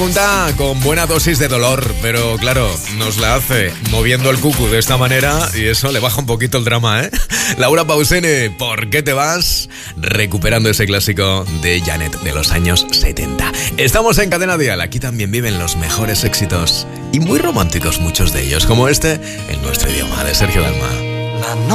Pregunta con buena dosis de dolor, pero claro, nos la hace moviendo el cucu de esta manera y eso le baja un poquito el drama, ¿eh? Laura Pausini, ¿por qué te vas? Recuperando ese clásico de Janet de los años 70. Estamos en Cadena Dial, aquí también viven los mejores éxitos y muy románticos muchos de ellos, como este en nuestro idioma de Sergio Dalma.